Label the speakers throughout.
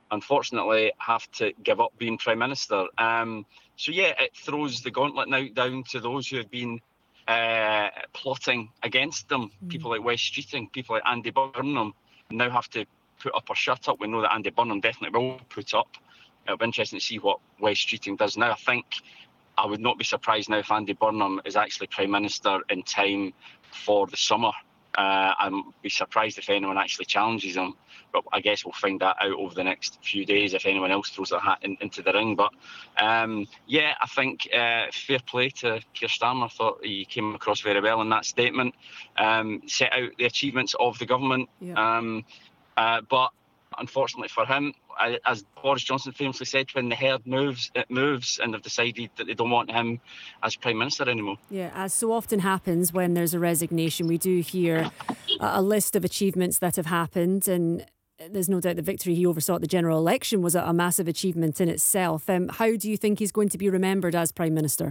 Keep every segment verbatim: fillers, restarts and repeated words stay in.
Speaker 1: unfortunately have to give up being Prime Minister. Um, so yeah, it throws the gauntlet now down to those who have been uh, plotting against them. Mm. People like Wes Streeting, people like Andy Burnham now have to put up or shut up. We know that Andy Burnham definitely will put up. It'll be interesting to see what Wes Streeting does now. I think I would not be surprised now if Andy Burnham is actually Prime Minister in time for the summer. Uh, I'd be surprised if anyone actually challenges him, but I guess we'll find that out over the next few days if anyone else throws their hat in, into the ring. But um, yeah, I think uh, fair play to Keir Starmer. I thought he came across very well in that statement, um, set out the achievements of the government. Yeah. Um, uh, but unfortunately for him, as Boris Johnson famously said, when the herd moves, it moves, and they've decided that they don't want him as Prime Minister anymore.
Speaker 2: Yeah, as so often happens when there's a resignation, we do hear a list of achievements that have happened, and there's no doubt the victory he oversaw at the general election was a, a massive achievement in itself. Um, how do you think he's going to be remembered as Prime Minister?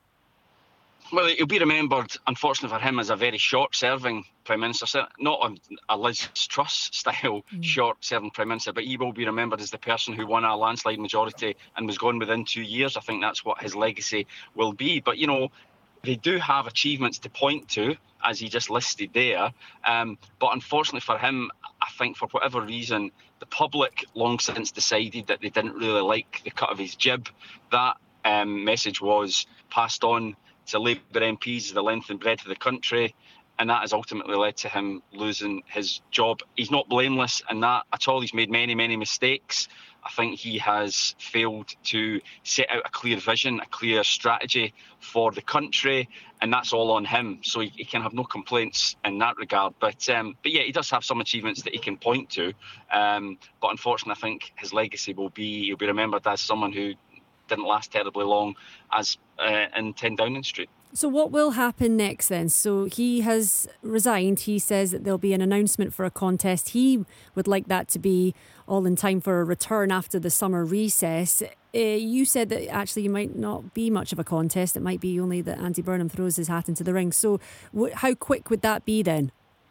Speaker 1: Well, he'll be remembered, unfortunately for him, as a very short-serving Prime Minister, not on a Liz Truss-style mm. short-serving Prime Minister, but he will be remembered as the person who won a landslide majority and was gone within two years. I think that's what his legacy will be. But, you know, they do have achievements to point to, as he just listed there. Um, but unfortunately for him, I think for whatever reason, the public long since decided that they didn't really like the cut of his jib. That um, message was passed on to Labour M Ps the length and breadth of the country, and that has ultimately led to him losing his job. He's not blameless in that at all. He's made many, many mistakes. I think he has failed to set out a clear vision, a clear strategy for the country, and that's all on him. So he, he can have no complaints in that regard. But um, but yeah, he does have some achievements that he can point to. Um, but unfortunately, I think his legacy will be, he'll be remembered as someone who didn't last terribly long as uh, in ten Downing Street.
Speaker 2: So what will happen next then? So he has resigned. He says that there'll be an announcement for a contest. He would like that to be all in time for a return after the summer recess. Uh, you said that actually it might not be much of a contest. It might be only that Andy Burnham throws his hat into the ring. So w- how quick would that be then?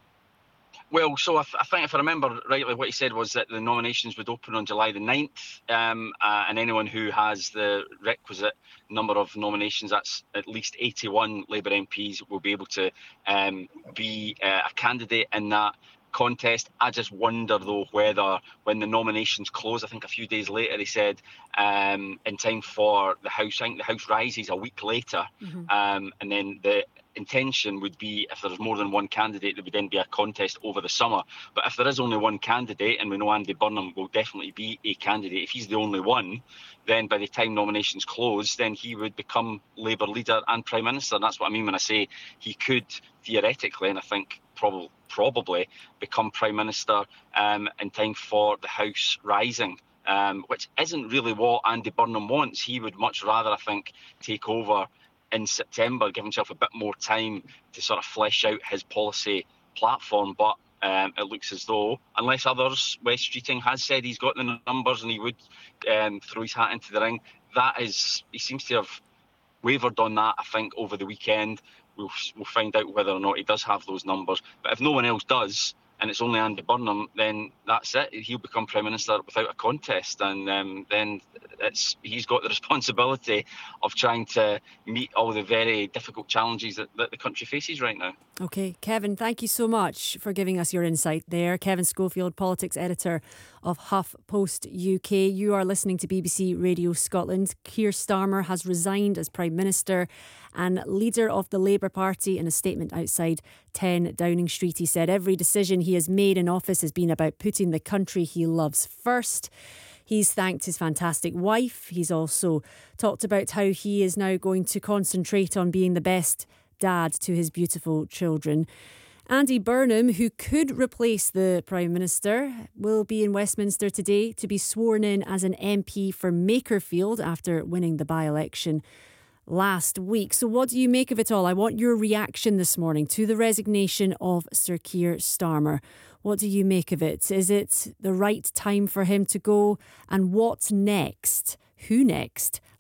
Speaker 1: Well, so I, th- I think if I remember rightly, what he said was that the nominations would open on July the ninth, um, uh, and anyone who has the requisite number of nominations, that's at least eighty-one Labour M Ps, will be able to um, be uh, a candidate in that contest. I just wonder, though, whether when the nominations close, I think a few days later, he said, um, in time for the House, I think the House rises a week later, mm-hmm. um, and then the intention would be, if there's more than one candidate, there would then be a contest over the summer. But if there is only one candidate, and we know Andy Burnham will definitely be a candidate, if he's the only one, then by the time nominations close, then he would become Labour leader and Prime Minister. And that's what I mean when I say he could theoretically, and I think probably probably become Prime Minister um, in time for the House rising. Um, which isn't really what Andy Burnham wants. He would much rather, I think, take over in September, give himself a bit more time to sort of flesh out his policy platform. But um, it looks as though, unless others, Wes Streeting has said he's got the numbers and he would um, throw his hat into the ring, that is, he seems to have wavered on that, I think, over the weekend. We'll, we'll find out whether or not he does have those numbers. But if no one else does, and it's only Andy Burnham, then that's it. He'll become Prime Minister without a contest, and um, then it's he's got the responsibility of trying to meet all the very difficult challenges that, that the country faces right now.
Speaker 2: OK, Kevin, thank you so much for giving us your insight there. Kevin Schofield, politics editor of HuffPost U K. You are listening to B B C Radio Scotland. Keir Starmer has resigned as Prime Minister and leader of the Labour Party. In a statement outside ten Downing Street, he said every decision he has made in office has been about putting the country he loves first. He's thanked his fantastic wife. He's also talked about how he is now going to concentrate on being the best dad to his beautiful children. Andy Burnham, who could replace the Prime Minister, will be in Westminster today to be sworn in as an M P for Makerfield after winning the by-election last week. So what do you make of it all? I want your reaction this morning to the resignation of Sir Keir Starmer. What do you make of it? Is it the right time for him to go? And what's next? Who next?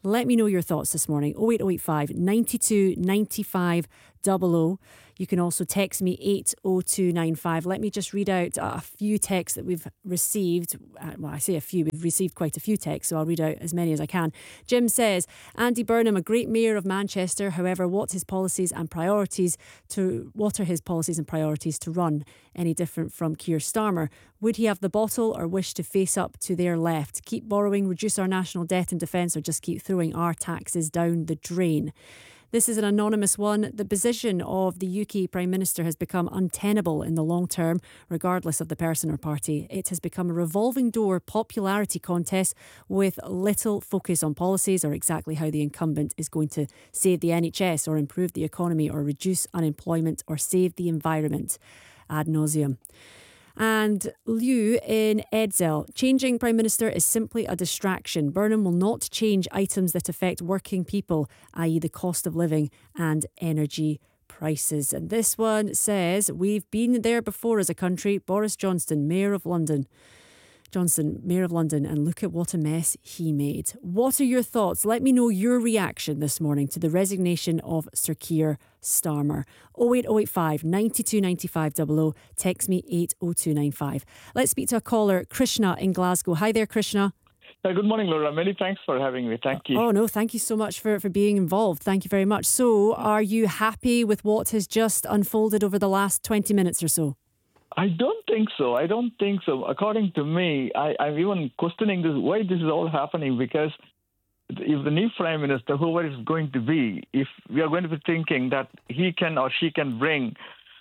Speaker 2: Let me know your thoughts this morning. oh eight oh eight five, nine two, nine five, zero zero. You can also text me eight oh two nine five. Let me just read out a few texts that we've received. Well, I say a few. We've received quite a few texts, so I'll read out as many as I can. Jim says, Andy Burnham, a great mayor of Manchester. However, what his policies and priorities to what are his policies and priorities to run any different from Keir Starmer? Would he have the bottle or wish to face up to their left? Keep borrowing, reduce our national debt and defence, or just keep throwing our taxes down the drain? This is an anonymous one. The position of the U K Prime Minister has become untenable in the long term, regardless of the person or party. It has become a revolving door popularity contest with little focus on policies or exactly how the incumbent is going to save the N H S or improve the economy or reduce unemployment or save the environment ad nauseum. And Liu in Edzell, changing Prime Minister is simply a distraction. Burnham will not change items that affect working people, that is the cost of living and energy prices. And this one says, we've been there before as a country. Boris Johnson, Mayor of London. Johnson, Mayor of London, and look at what a mess he made. What are your thoughts? Let me know your reaction this morning to the resignation of Sir Keir Starmer. oh eight oh eight five, nine two, nine five, zero zero. Text me eight oh two nine five. Let's speak to a caller, Krishna in Glasgow. Hi there, Krishna.
Speaker 3: Uh, good morning, Laura. Many thanks for having me. Thank you.
Speaker 2: Oh, no, thank you so much for, for being involved. Thank you very much. So, are you happy with what has just unfolded over the last twenty minutes or so?
Speaker 3: I don't think so. I don't think so. According to me, I, I'm even questioning this, why this is all happening, because if the new Prime Minister, whoever is going to be, if we are going to be thinking that he can or she can bring,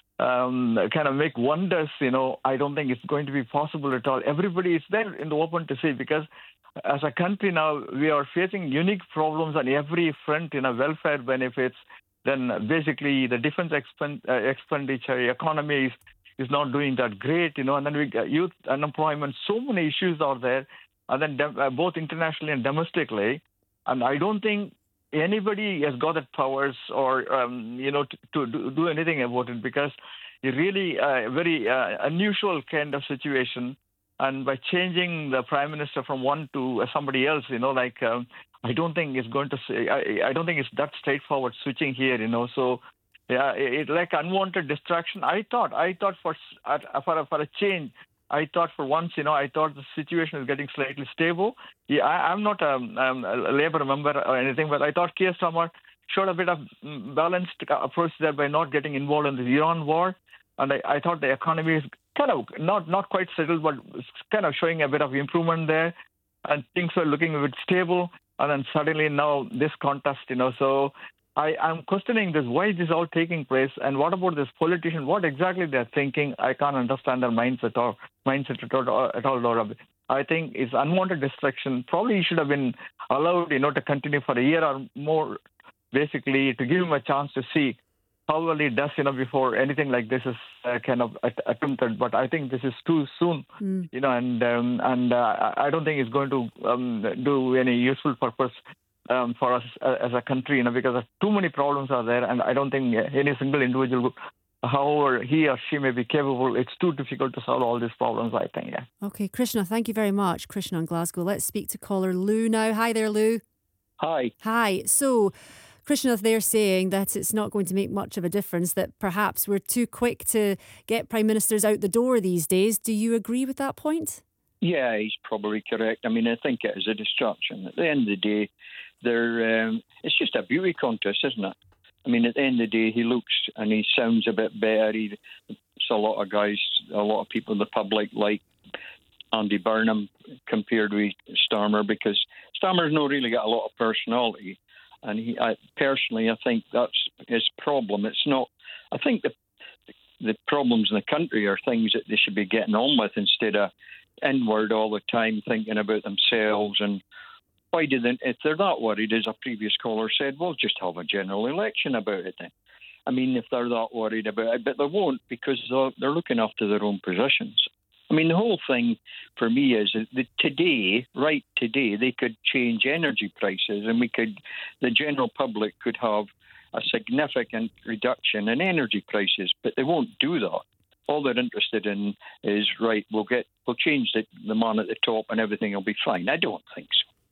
Speaker 3: um, kind of make wonders, you know, I don't think it's going to be possible at all. Everybody is there in the open to see, because as a country now, we are facing unique problems on every front, you know, welfare benefits, then basically the defense expend, uh, expenditure, economy is is not doing that great, you know, and then we got youth unemployment, so many issues are there, and then de- uh, both internationally and domestically. And I don't think anybody has got the powers or, um, you know, to, to do, do anything about it, because it's really a very uh, unusual kind of situation. And by changing the Prime Minister from one to somebody else, you know, like, um, I don't think it's going to say, I, I don't think it's that straightforward switching here, you know, so yeah, it's like unwanted distraction. I thought, I thought for for a, for a change, I thought for once, you know, I thought the situation is getting slightly stable. Yeah, I, I'm not a, um, a Labour member or anything, but I thought Keir Starmer showed a bit of balanced approach there by not getting involved in the Iran war, and I, I thought the economy is kind of not not quite settled, but kind of showing a bit of improvement there, and things were looking a bit stable. And then suddenly now this contest, you know, so. I, I'm questioning this, why is this all taking place, and what about this politician, what exactly they're thinking? I can't understand their mindset at all, mindset at all, at all, Laura. I think it's unwanted distraction. Probably he should have been allowed, you know, to continue for a year or more, basically, to give him a chance to see how well he does, you know, before anything like this is uh, kind of attempted. But I think this is too soon, mm. you know, and um, and uh, I don't think it's going to um, do any useful purpose Um, for us uh, as a country, you know, because too many problems are there, and I don't think any single individual, however he or she may be capable, it's too difficult to solve all these problems, I think, yeah.
Speaker 2: Okay, Krishna, thank you very much. Krishna in Glasgow. Let's speak to caller Lou now. Hi there, Lou.
Speaker 4: Hi.
Speaker 2: Hi. So, Krishna, they're saying that it's not going to make much of a difference, that perhaps we're too quick to get Prime Ministers out the door these days. Do you agree with that point?
Speaker 4: Yeah, he's probably correct. I mean, I think it is a distraction. At the end of the day, they're, um, it's just a beauty contest, isn't it? I mean, at the end of the day, he looks and he sounds a bit better. He, so a lot of guys, a lot of people in the public like Andy Burnham compared with Starmer, because Starmer's not really got a lot of personality. And he, I, personally, I think that's his problem. It's not, I think the the problems in the country are things that they should be getting on with instead of inward all the time, thinking about themselves. And why do they, if they're that worried, as a previous caller said, well, just have a general election about it then. I mean, if they're that worried about it, but they won't, because they're looking after their own positions. I mean, the whole thing for me is that today, right today, they could change energy prices, and we could, the general public could have a significant reduction in energy prices, but they won't do that. All they're interested in is, right, we'll get, we'll change the, the man at the top and everything will be fine. I don't think so.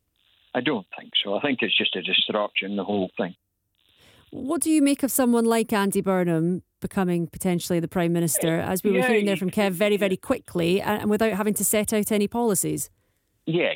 Speaker 4: I don't think so. I think it's just a distraction, the whole thing.
Speaker 2: What do you make of someone like Andy Burnham becoming potentially the Prime Minister, as we were
Speaker 4: Yeah,
Speaker 2: hearing there from Kev, very, very quickly and without having to set out any policies?
Speaker 4: Yeah,